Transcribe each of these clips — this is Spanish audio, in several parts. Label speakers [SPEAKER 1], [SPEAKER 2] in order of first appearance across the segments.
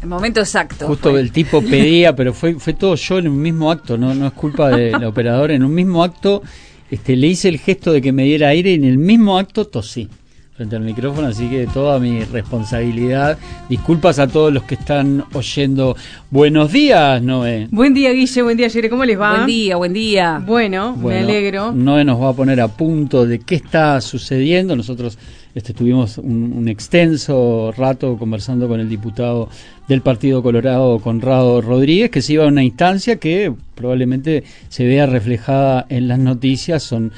[SPEAKER 1] El momento exacto.
[SPEAKER 2] Justo el tipo pedía, pero fue todo yo en un mismo acto, no es culpa de la operadora. En un mismo acto le hice el gesto de que me diera aire y en el mismo acto tosí frente al micrófono, así que toda mi responsabilidad. Disculpas a todos los que están oyendo. Buenos días, Noé.
[SPEAKER 3] Buen día, Guille, buen día, Yere, ¿cómo les va?
[SPEAKER 1] Buen día.
[SPEAKER 3] Bueno, me alegro.
[SPEAKER 2] Noé nos va a poner a punto de qué está sucediendo. Nosotros tuvimos un extenso rato conversando con el diputado del Partido Colorado, Conrado Rodríguez, que se iba a una instancia que probablemente se vea reflejada en las noticias. Son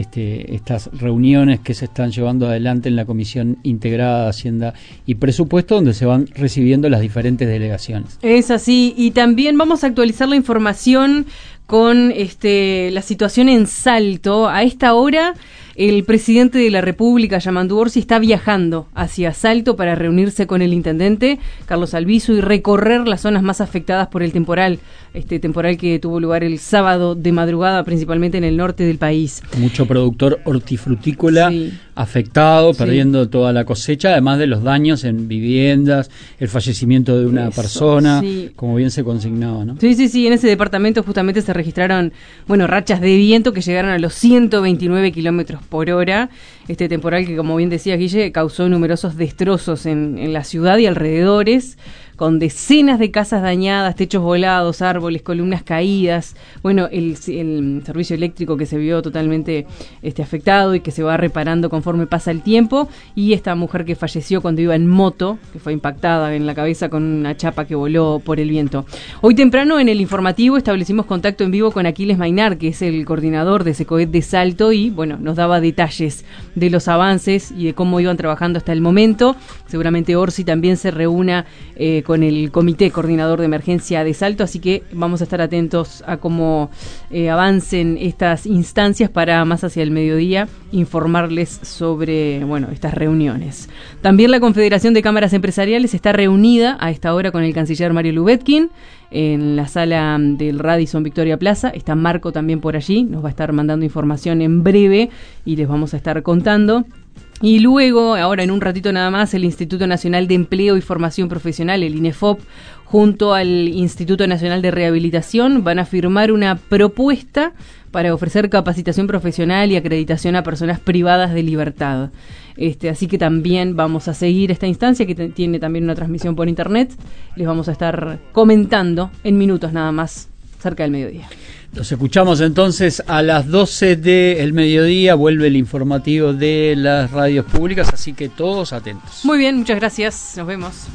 [SPEAKER 2] estas reuniones que se están llevando adelante en la Comisión Integrada de Hacienda y Presupuesto, donde se van recibiendo las diferentes delegaciones.
[SPEAKER 3] Es así, y también vamos a actualizar la información con la situación en Salto. A esta hora, el presidente de la República, Yamandu Orsi, está viajando hacia Salto para reunirse con el intendente, Carlos Albizu, y recorrer las zonas más afectadas por el temporal, temporal que tuvo lugar el sábado de madrugada, principalmente en el norte del país.
[SPEAKER 2] Mucho productor hortifrutícola afectado, perdiendo toda la cosecha, además de los daños en viviendas, el fallecimiento de una persona, como bien se consignaba, ¿no?
[SPEAKER 3] Sí, en ese departamento justamente se registraron, rachas de viento que llegaron a los 129 kilómetros por hora. Este temporal que, como bien decía Guille, causó numerosos destrozos en la ciudad y alrededores, con decenas de casas dañadas, techos volados, árboles, columnas caídas. El servicio eléctrico que se vio totalmente afectado y que se va reparando conforme pasa el tiempo. Y esta mujer que falleció cuando iba en moto, que fue impactada en la cabeza con una chapa que voló por el viento. Hoy temprano en el informativo establecimos contacto en vivo con Aquiles Mainar, que es el coordinador de Secoet de Salto, y nos daba detalles de los avances y de cómo iban trabajando hasta el momento. Seguramente Orsi también se reúna con el Comité Coordinador de Emergencia de Salto, así que vamos a estar atentos a cómo avancen estas instancias para más hacia el mediodía informarles sobre estas reuniones. También la Confederación de Cámaras Empresariales está reunida a esta hora con el canciller Mario Lubetkin en la sala del Radisson Victoria Plaza. Está Marco también por allí, nos va a estar mandando información en breve y les vamos a estar contando. Y luego, ahora en un ratito nada más, el Instituto Nacional de Empleo y Formación Profesional, el INEFOP, junto al Instituto Nacional de Rehabilitación, van a firmar una propuesta para ofrecer capacitación profesional y acreditación a personas privadas de libertad. Así que también vamos a seguir esta instancia, que tiene también una transmisión por internet. Les vamos a estar comentando en minutos nada más, cerca del mediodía.
[SPEAKER 2] Los escuchamos entonces a las 12 del mediodía, vuelve el informativo de las radios públicas, así que todos atentos.
[SPEAKER 3] Muy bien, muchas gracias, nos vemos.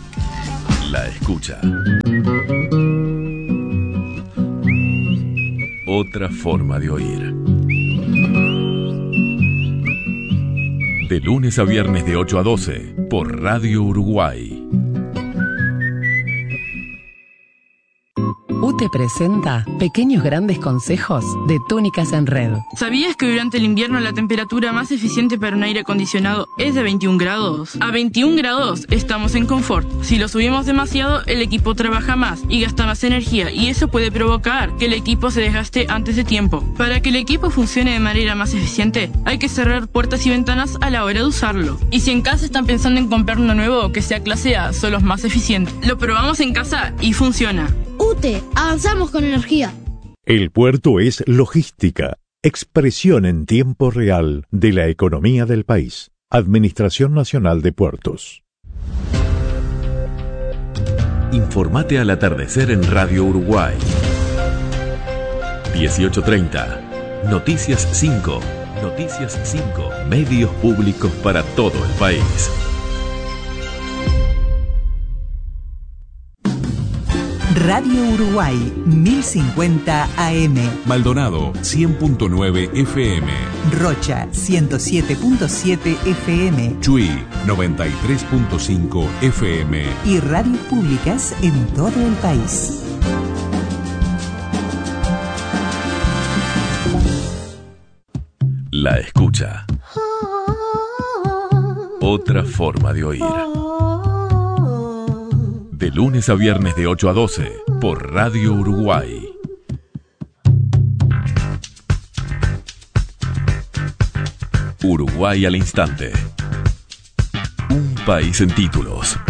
[SPEAKER 4] La escucha. Otra forma de oír. De lunes a viernes de 8 a 12 por Radio Uruguay.
[SPEAKER 5] UTE presenta Pequeños Grandes Consejos de Túnicas en Red.
[SPEAKER 6] ¿Sabías que durante el invierno la temperatura más eficiente para un aire acondicionado es de 21 grados? A 21 grados estamos en confort. Si lo subimos demasiado, el equipo trabaja más y gasta más energía, y eso puede provocar que el equipo se desgaste antes de tiempo. Para que el equipo funcione de manera más eficiente, hay que cerrar puertas y ventanas a la hora de usarlo. Y si en casa están pensando en comprar uno nuevo que sea clase A, son los más eficientes. Lo probamos en casa y funciona.
[SPEAKER 7] UTE, avanzamos con energía.
[SPEAKER 8] El puerto es logística, expresión en tiempo real de la economía del país. Administración Nacional de Puertos.
[SPEAKER 4] Informate al atardecer en Radio Uruguay. 18:30. Noticias 5. Noticias 5. Medios públicos para todo el país.
[SPEAKER 9] Radio Uruguay, 1050 AM.
[SPEAKER 4] Maldonado, 100.9 FM.
[SPEAKER 9] Rocha, 107.7 FM.
[SPEAKER 4] Chuy, 93.5 FM.
[SPEAKER 9] Y radios públicas en todo el país.
[SPEAKER 4] La escucha. Otra forma de oír. De lunes a viernes de 8 a 12 por Radio Uruguay. Uruguay al instante. Un país en títulos.